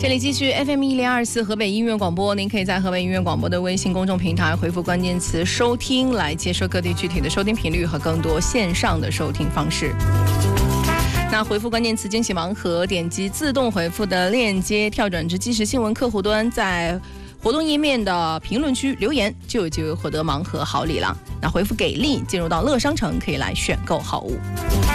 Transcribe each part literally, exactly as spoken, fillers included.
这里继续 F M 一零二四河北音乐广播，您可以在河北音乐广播的微信公众平台回复关键词收听来接收各地具体的收听频率和更多线上的收听方式。那回复关键词惊喜盲盒，点击自动回复的链接跳转至即时新闻客户端，在活动页面的评论区留言就有机会获得盲盒好礼了。那回复给力进入到乐商城，可以来选购好物。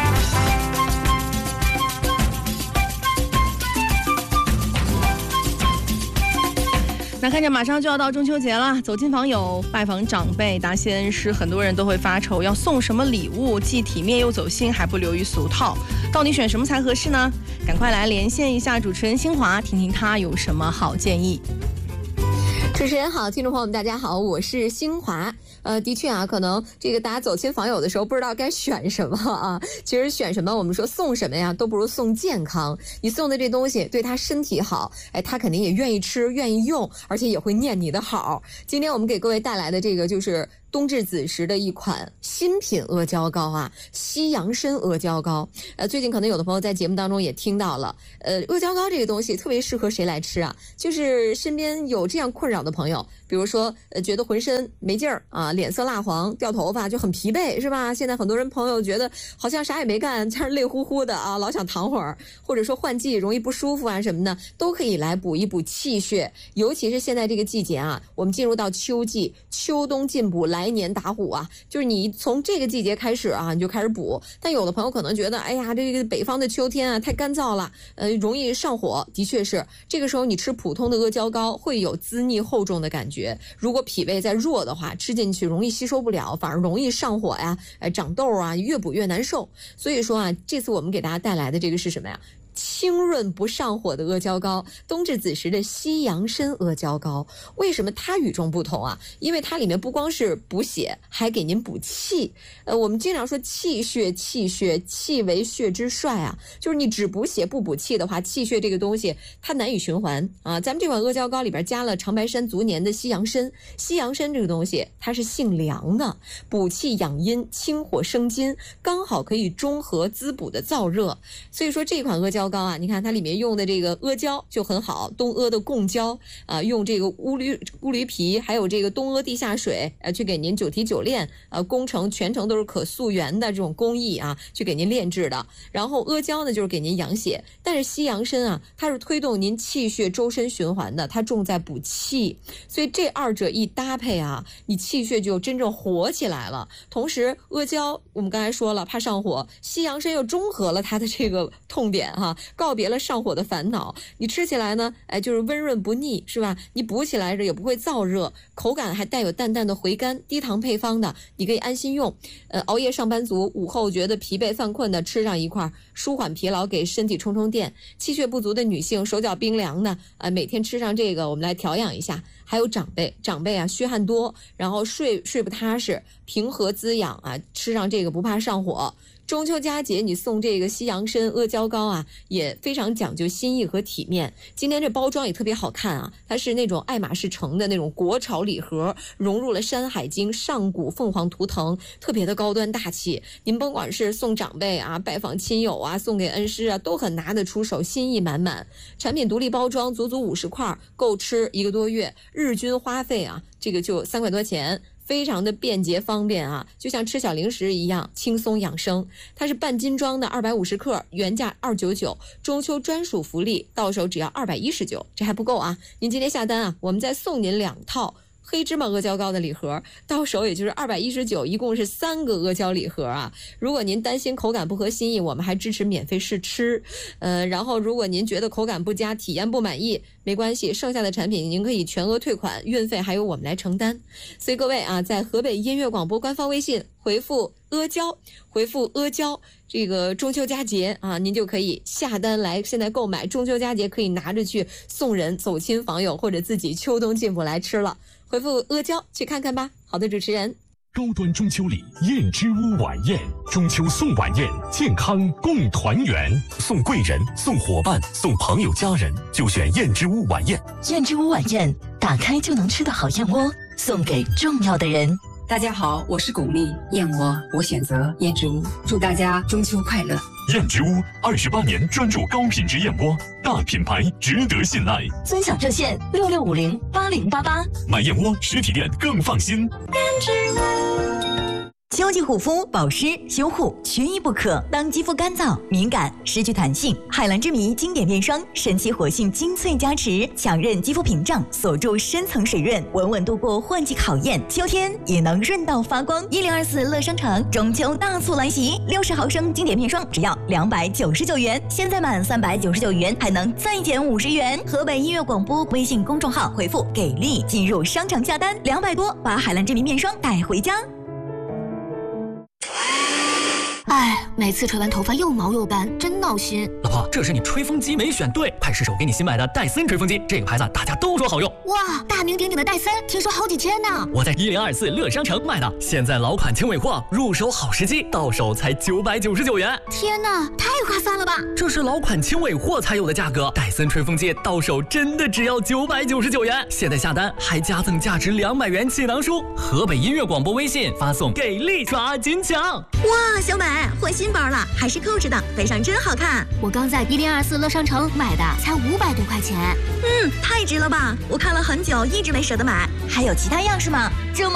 那看着马上就要到中秋节了，走亲访友、拜访长辈、答谢恩师，很多人都会发愁要送什么礼物，既体面又走心，还不流于俗套。到底选什么才合适呢？赶快来连线一下主持人新华，听听他有什么好建议。 主持人好，听众朋友们大家好，我是新华。呃，的确啊，可能这个大家走亲访友的时候不知道该选什么啊。其实选什么，我们说送什么呀，都不如送健康。你送的这东西对他身体好，哎，他肯定也愿意吃、愿意用，而且也会念你的好。今天我们给各位带来的这个就是冬至子时的一款新品阿胶糕啊，西洋参阿胶糕。呃，最近可能有的朋友在节目当中也听到了，呃，阿胶糕这个东西特别适合谁来吃啊？就是身边有这样困扰的朋友，比如说呃，觉得浑身没劲儿啊，脸色蜡黄，掉头发，就很疲惫，是吧？现在很多人朋友觉得好像啥也没干，但是累乎乎的啊，老想躺会儿，或者说换季容易不舒服啊什么的，都可以来补一补气血。尤其是现在这个季节啊，我们进入到秋季，秋冬进补来。来年打虎啊，就是你从这个季节开始啊，你就开始补。但有的朋友可能觉得，哎呀，这个北方的秋天啊太干燥了，呃，容易上火。的确是，这个时候你吃普通的阿胶糕会有滋腻厚重的感觉。如果脾胃再弱的话，吃进去容易吸收不了，反而容易上火呀，哎，长痘啊，越补越难受。所以说啊，这次我们给大家带来的这个是什么呀？清润不上火的阿胶糕，冬至子时的西洋参阿胶糕。为什么它与众不同啊？因为它里面不光是补血，还给您补气。呃，我们经常说气血，气血，气为血之帅啊，就是你只补血不补气的话，气血这个东西它难以循环啊。咱们这款阿胶糕里边加了长白山足年的西洋参，西洋参这个东西它是性凉的，补气养阴，清火生津，刚好可以中和滋补的燥热。所以说这款阿胶糕啊，你看它里面用的这个阿胶就很好，东阿的贡胶啊，用这个乌驴乌驴皮，还有这个东阿地下水，呃，去给您九提九炼，呃，工程全程都是可溯源的这种工艺啊，去给您炼制的。然后阿胶呢，就是给您养血，但是西洋参啊，它是推动您气血周身循环的，它重在补气，所以这二者一搭配啊，你气血就真正活起来了。同时，阿胶我们刚才说了怕上火，西洋参又中和了它的这个痛点哈、啊。告别了上火的烦恼，你吃起来呢，哎，就是温润不腻，是吧？你补起来着也不会燥热，口感还带有淡淡的回甘，低糖配方的，你可以安心用。呃，熬夜上班族午后觉得疲惫犯困的，吃上一块，舒缓疲劳，给身体充充电。气血不足的女性，手脚冰凉的，呃，每天吃上这个，我们来调养一下。还有长辈，长辈啊，虚汗多，然后睡睡不踏实，平和滋养啊，吃上这个不怕上火。中秋佳节你送这个西洋参阿胶糕啊，也非常讲究心意和体面。今天这包装也特别好看啊，它是那种爱马仕成的那种国潮礼盒，融入了山海经、上古凤凰图腾，特别的高端大气。您甭管是送长辈啊、拜访亲友啊、送给恩师啊，都很拿得出手，心意满满。产品独立包装，足足五十块，够吃一个多月，日均花费啊，这个就三块多钱。非常的便捷方便啊，就像吃小零食一样轻松养生。它是半斤装的二百五十克，原价二百九十九，中秋专属福利，到手只要二百一十九，这还不够啊！您今天下单啊，我们再送您两套黑芝麻阿胶糕的礼盒，到手也就是二百一十九，一共是三个阿胶礼盒啊。如果您担心口感不合心意，我们还支持免费试吃。呃，然后如果您觉得口感不佳，体验不满意，没关系，剩下的产品您可以全额退款，运费还由我们来承担。所以各位啊，在河北音乐广播官方微信回复阿胶，回复阿胶，这个中秋佳节啊，您就可以下单来现在购买，中秋佳节可以拿着去送人、走亲访友，或者自己秋冬进补来吃了。回复阿胶去看看吧。好的，主持人。 高端中秋礼，燕之屋晚宴，中秋送晚宴，健康共团圆，送贵人、送伙伴、送朋友家人，就选燕之屋晚宴。 燕之屋晚宴，打开就能吃的好燕窝，送给重要的人。 大家好，我是巩俐，燕窝我选择燕之屋，祝大家中秋快乐。 燕之屋二十八年专注高品质燕窝，大品牌值得信赖。 尊享热线六六五零八零八八， 买燕窝实体店更放心。 燕之屋。秋季护肤、保湿、修护缺一不可。当肌肤干燥、敏感、失去弹性，海蓝之谜经典面霜神奇活性精粹加持，强韧肌肤屏障，锁住深层水润，稳稳度过换季考验。秋天也能润到发光。一零二四乐商城中秋大促来袭，六十毫升经典面霜只要两百九十九元，现在满三百九十九元还能再减五十元。河北音乐广播微信公众号回复“给力”进入商场下单，两百多把海蓝之谜面霜带回家。 哎，每次吹完头发又毛又干，真闹心。 老婆，这是你吹风机没选对，快试试我给你新买的戴森吹风机，这个牌子大家都说好用。 哇，大名鼎鼎的戴森，听说好几千呢。 我在一零二四乐商城买的，现在老款轻尾货，入手好时机，到手才九百九十九元。 天哪，太划算了吧！ 这是老款轻尾货才有的价格，戴森吹风机到手真的只要九百九十九元。现在下单还加赠价值两百元气囊书。河北音乐广播微信发送给力抓紧抢。 哇，小美换新包了，还是扣着的，背上真好看。 我刚在一零二四乐商城买的，才五百多块钱。 嗯，太值了吧！我看了很久，一直没舍得买。还有其他样式吗？